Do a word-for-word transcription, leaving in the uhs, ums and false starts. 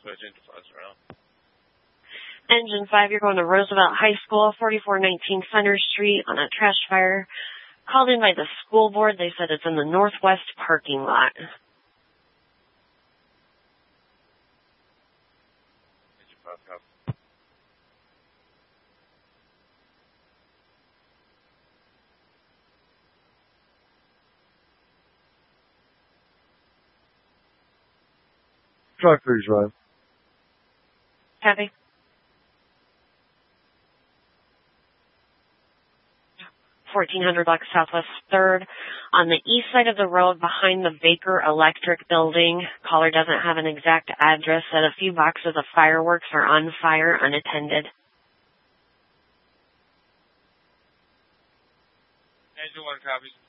switch into fuzz around. Engine five, you're going to Roosevelt High School, forty-four nineteen Center Street on a trash fire. Called in by the school board. They said it's in the northwest parking lot. Engine five, copy. Truck freeze drive. Copy. fourteen hundred block Southwest third. On the east side of the road behind the Baker Electric building. Caller doesn't have an exact address. Said a few boxes of fireworks are on fire unattended. Engine one copies.